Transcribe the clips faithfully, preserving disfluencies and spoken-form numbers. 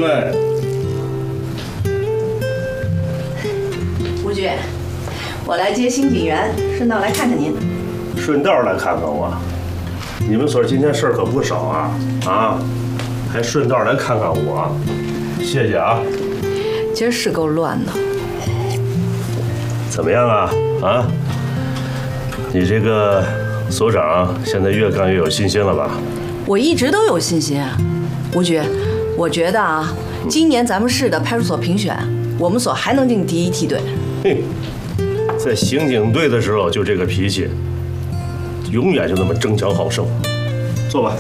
队。 吴局，我来接新警员，顺道来看看您。 顺道来看看我，你们所今天事儿可不少啊啊，还顺道来看看我，谢谢啊。 今儿是够乱的。 怎么样啊啊？你这个所长现在越干越有信心了吧？ 我一直都有信心啊，吴局，我觉得啊，今年咱们市的派出所评选，我们所还能进第一梯队。 嘿，在刑警队的时候就这个脾气，永远就那么争强好胜。坐吧。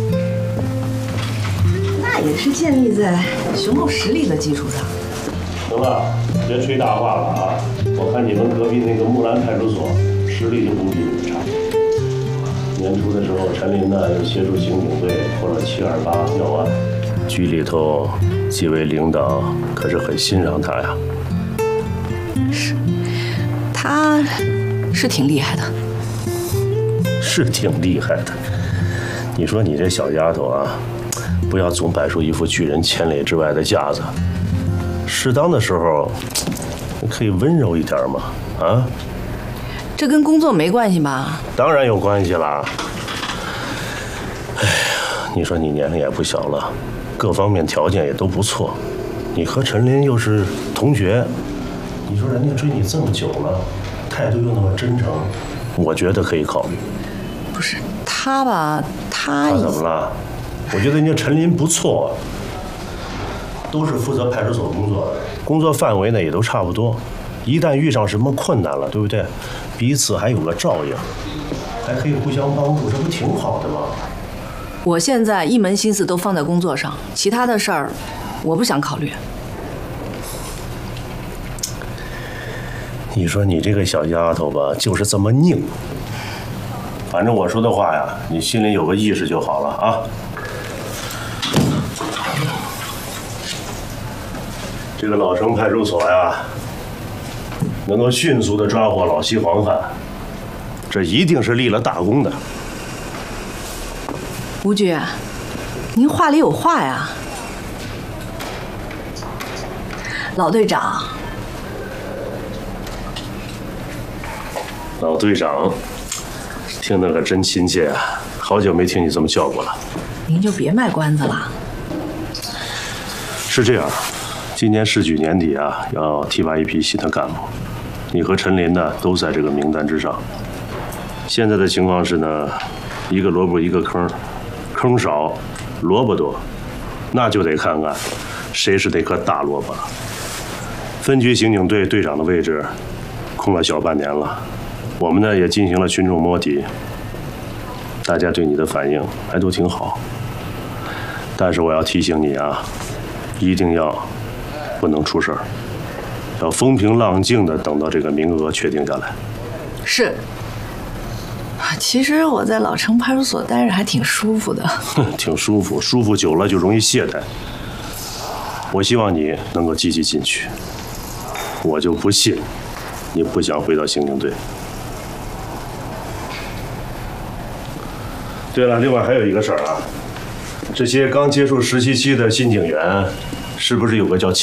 那也是建立在雄厚实力的基础上。 行了，别吹大话了啊！我看你们隔壁那个木兰派出所实力就不比你们差。年初的时候，陈林呢又协助刑警队破了七二八要案，局里头几位领导可是很欣赏他呀。 是，他是挺厉害的。 是挺厉害的。你说你这小丫头啊，不要总摆出一副拒人千里之外的架子。适当的时候，可以温柔一点嘛，啊？ 这跟工作没关系吧？ 当然有关系啦。哎呀，你说你年龄也不小了，各方面条件也都不错，你和陈林又是同学，你说人家追你这么久了，态度又那么真诚，我觉得可以考虑。 不是他吧？他他怎么了？我觉得人家陈林不错。都是负责派出所工作的，工作范围呢也都差不多。一旦遇上什么困难了，对不对？彼此还有个照应，还可以互相帮助，这不挺好的吗？ 我现在一门心思都放在工作上，其他的事儿我不想考虑。 你说你这个小丫头吧，就是这么拧。反正我说的话呀，你心里有个意识就好了啊。这个老城派出所呀，能够迅速的抓获老西黄犯，这一定是立了大功的。 吴局，您话里有话呀。老队长， 老队长，听得可真亲切啊！好久没听你这么叫过了。 您就别卖关子了。 是这样。今年市局年底啊，要提拔一批新的干部，你和陈林呢都在这个名单之上。现在的情况是呢，一个萝卜一个坑，坑少，萝卜多，那就得看看谁是那颗大萝卜了。分局刑警队队长的位置空了小半年了，我们呢也进行了群众摸底，大家对你的反应还都挺好。但是我要提醒你啊，一定要不能出事儿，要风平浪静的等到这个名额确定下来。 是。其实我在老城派出所待着还挺舒服的。 挺舒服，舒服久了就容易懈怠。我希望你能够积极进取，我就不信你不想回到刑警队。对了，另外还有一个事儿啊，这些刚结束实习期的新警员，是不是有个叫